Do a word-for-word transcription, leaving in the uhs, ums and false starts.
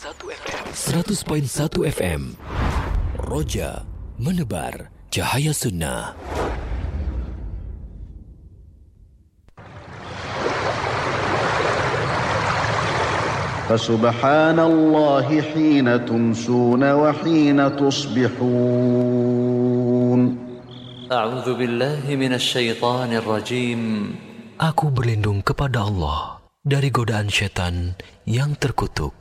seratus koma satu F M. Roja menebar cahaya sunnah. Fasubhanallahi hina tumsuna wa hina tusbihun. A'udzu billahi minasy syaithanir rajim. Aku berlindung kepada Allah dari godaan syaitan yang terkutuk.